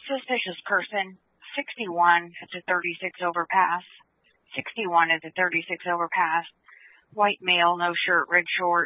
Suspicious person, 61 at the 36 overpass. 61 at the 36 overpass. White male, no shirt, red shorts.